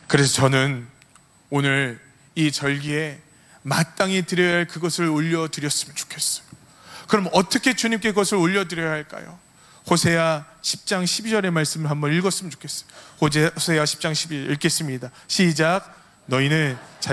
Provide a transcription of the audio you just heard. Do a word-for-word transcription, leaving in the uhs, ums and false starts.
그래서 저는 오늘 이 절기에 마땅히 드려야 할 그것을 올려드렸으면 좋겠어요. 그럼 어떻게 주님께 그것을 올려드려야 할까요? 호세아 십 장 십이 절의 말씀을 한번 읽었으면 좋겠어요. 호세아 십 장 십이 절 읽겠습니다. 시작. 너희는